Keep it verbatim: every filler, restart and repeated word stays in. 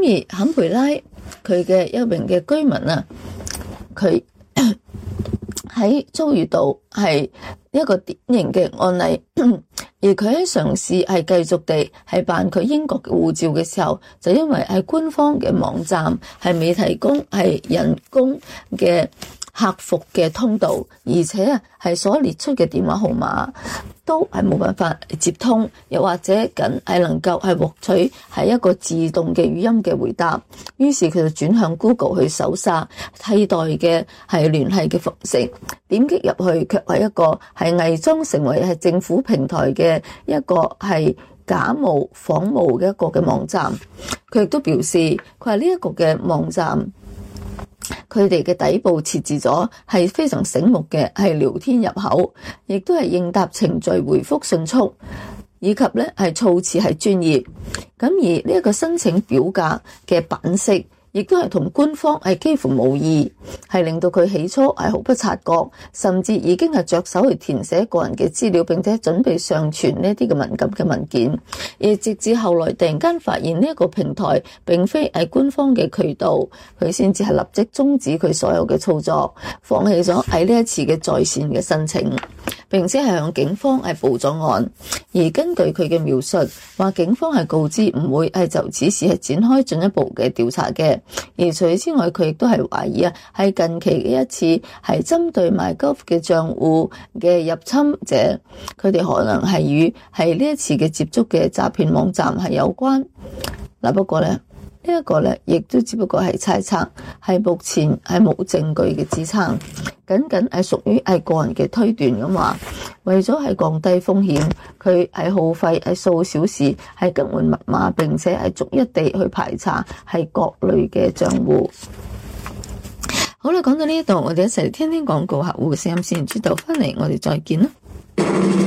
而坎培拉佢嘅一名嘅居民啊，佢喺遭遇到係一個典型嘅案例，而佢喺嘗試係繼續地係辦佢英國嘅護照嘅時候，就因為係官方嘅網站係未提供係人工嘅客服嘅通道，而且啊係所列出嘅電話號碼都係冇辦法接通，又或者僅係能夠係獲取係一個自動嘅語音嘅回答。於是佢就轉向 Google 去搜索替代嘅係聯繫嘅方式，點擊入去卻係一個係偽裝成為係政府平台嘅一個係假冒仿冒嘅一個嘅網站。佢亦都表示，佢話呢一個嘅網站，佢哋嘅底部設置咗係非常醒目嘅係聊天入口，亦都係應答程序回覆迅速，以及咧係措辭係專業。咁而呢一個申請表格嘅版式，亦都係同官方係幾乎無異，係令到佢起初係毫不察覺，甚至已經係着手去填寫個人嘅資料，並且準備上傳呢啲嘅敏感嘅文件。而直至後來突然間發現呢一個平台並非係官方嘅渠道，佢先至係立即終止佢所有嘅操作，放棄咗喺呢一次嘅在線嘅申請，並且係向警方係報咗案。而根據佢嘅描述，話警方係告知唔會係就此事係展開進一步嘅調查嘅。而除此之外，佢亦都係懷疑啊，係近期嘅一次係針對 MyGov 嘅賬戶嘅入侵者，佢哋可能係與係呢一次嘅接觸嘅詐騙網站係有關。嗱，不過咧呢一個咧亦都只不過係猜測，係目前係冇證據嘅支撐，僅僅係屬於係個人嘅推斷咁話。為咗係降低風險，佢係耗費係數小時係更換密碼，並且係逐一地去排查係各類嘅賬戶。好啦，講到呢一度，我哋一齊聽聽廣告客戶嘅聲音先，轉頭翻嚟我哋再見啦。